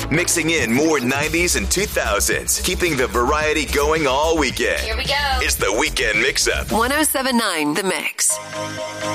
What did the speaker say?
mixing in more 90s and 2000s, keeping the variety going all weekend. Here we go. It's the Weekend Mix-Up. 107.9 The Mix.